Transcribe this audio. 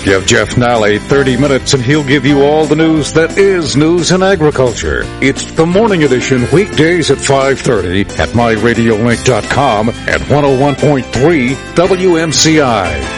Give Jeff Nally 30 minutes and he'll give you all the news that is news in agriculture. It's the Morning Edition, weekdays at 5:30 at myradiolink.com at 101.3 WMCI.